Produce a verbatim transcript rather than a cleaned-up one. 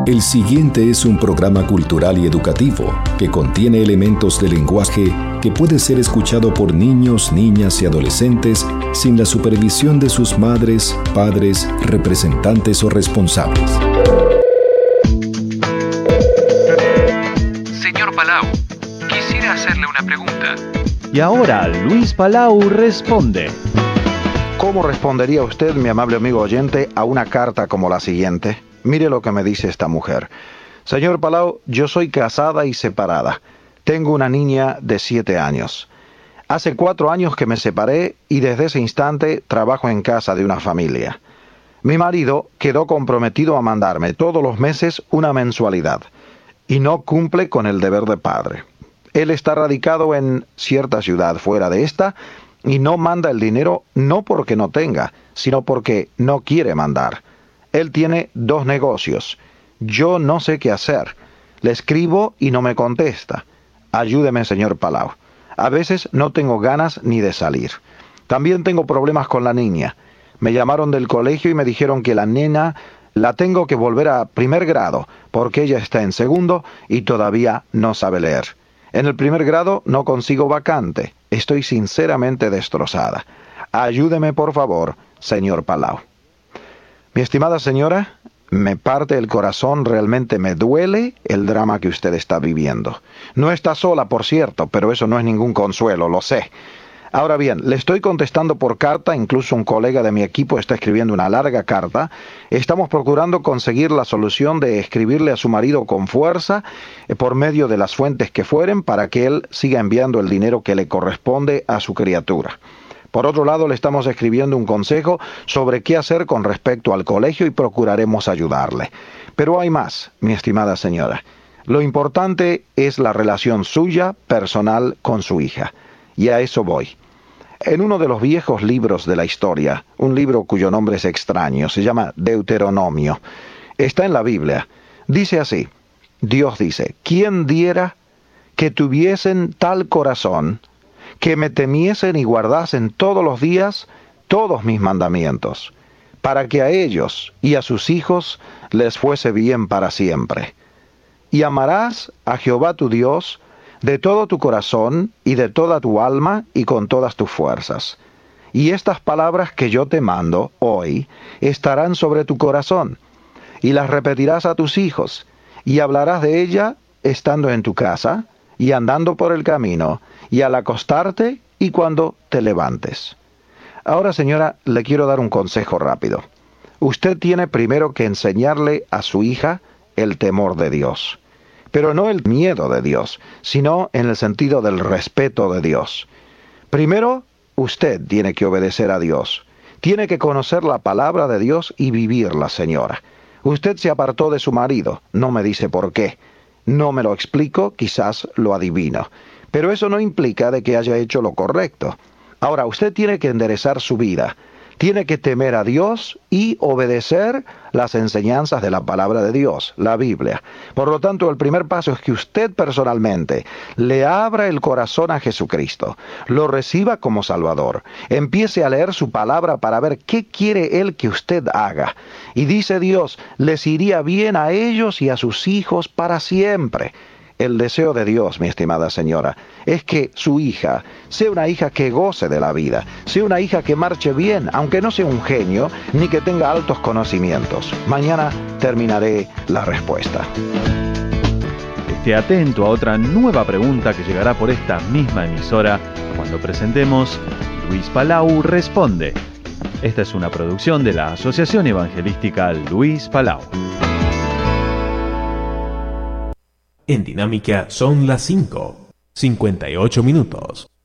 El siguiente es un programa cultural y educativo que contiene elementos de lenguaje que puede ser escuchado por niños, niñas y adolescentes sin la supervisión de sus madres, padres, representantes o responsables. Señor Palau, quisiera hacerle una pregunta. Y ahora Luis Palau responde. ¿Cómo respondería usted, mi amable amigo oyente, a una carta como la siguiente? Mire lo que me dice esta mujer. Señor Palau, yo soy casada y separada. Tengo una niña de siete años. Hace cuatro años que me separé y desde ese instante trabajo en casa de una familia. Mi marido quedó comprometido a mandarme todos los meses una mensualidad y no cumple con el deber de padre. Él está radicado en cierta ciudad fuera de esta y no manda el dinero no porque no tenga, sino porque no quiere mandar. Él tiene dos negocios. Yo no sé qué hacer. Le escribo y no me contesta. Ayúdeme, señor Palau. A veces no tengo ganas ni de salir. También tengo problemas con la niña. Me llamaron del colegio y me dijeron que la nena la tengo que volver a primer grado, porque ella está en segundo y todavía no sabe leer. En el primer grado no consigo vacante. Estoy sinceramente destrozada. Ayúdeme, por favor, señor Palau. Mi estimada señora, me parte el corazón, realmente me duele el drama que usted está viviendo. No está sola, por cierto, pero eso no es ningún consuelo, lo sé. Ahora bien, le estoy contestando por carta, incluso un colega de mi equipo está escribiendo una larga carta. Estamos procurando conseguir la solución de escribirle a su marido con fuerza, eh, por medio de las fuentes que fueren, para que él siga enviando el dinero que le corresponde a su criatura. Por otro lado, le estamos escribiendo un consejo sobre qué hacer con respecto al colegio y procuraremos ayudarle. Pero hay más, mi estimada señora. Lo importante es la relación suya, personal, con su hija. Y a eso voy. En uno de los viejos libros de la historia, un libro cuyo nombre es extraño, se llama Deuteronomio, está en la Biblia. Dice así, Dios dice, ¿quién diera que tuviesen tal corazón que me temiesen y guardasen todos los días todos mis mandamientos, para que a ellos y a sus hijos les fuese bien para siempre? Y amarás a Jehová tu Dios de todo tu corazón y de toda tu alma y con todas tus fuerzas. Y estas palabras que yo te mando hoy estarán sobre tu corazón, y las repetirás a tus hijos, y hablarás de ella estando en tu casa, y andando por el camino, y al acostarte y cuando te levantes. Ahora, señora, le quiero dar un consejo rápido. Usted tiene primero que enseñarle a su hija el temor de Dios. Pero no el miedo de Dios, sino en el sentido del respeto de Dios. Primero, usted tiene que obedecer a Dios. Tiene que conocer la palabra de Dios y vivirla, señora. Usted se apartó de su marido, no me dice por qué. No me lo explico, quizás lo adivino. Pero eso no implica de que haya hecho lo correcto. Ahora, usted tiene que enderezar su vida. Tiene que temer a Dios y obedecer las enseñanzas de la palabra de Dios, la Biblia. Por lo tanto, el primer paso es que usted personalmente le abra el corazón a Jesucristo, lo reciba como Salvador, empiece a leer su palabra para ver qué quiere Él que usted haga. Y dice Dios, les iría bien a ellos y a sus hijos para siempre. El deseo de Dios, mi estimada señora, es que su hija sea una hija que goce de la vida, sea una hija que marche bien, aunque no sea un genio, ni que tenga altos conocimientos. Mañana terminaré la respuesta. Esté atento a otra nueva pregunta que llegará por esta misma emisora cuando presentemos Luis Palau Responde. Esta es una producción de la Asociación Evangelística Luis Palau. En Dinámica son las cinco, cincuenta y ocho minutos.